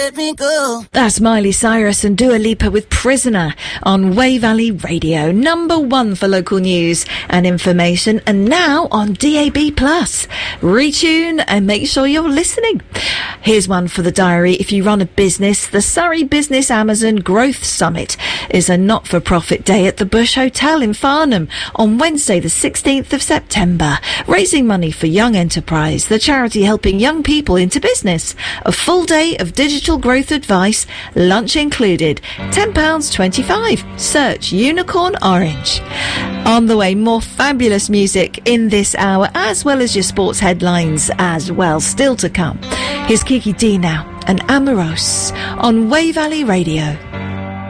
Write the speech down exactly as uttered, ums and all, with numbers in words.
let me go. That's Miley Cyrus and Dua Lipa with Prisoner on Way Valley Radio, number one for local news and information, and now on D A B plus. Retune and make sure you're listening. Here's one for the diary. If you run a business, the Surrey Business Amazon Growth Summit is a not-for-profit day at the Bush Hotel in Farnham on Wednesday the sixteenth of September, raising money for Young Enterprise, the charity helping young people into business. A full day of digital growth advice, lunch included, ten pounds twenty-five. Search Unicorn Orange. On the way, more fabulous music in this hour, as well as your sports headlines as well, still to come. Here's Kiki D now and Amorous on Way Valley Radio.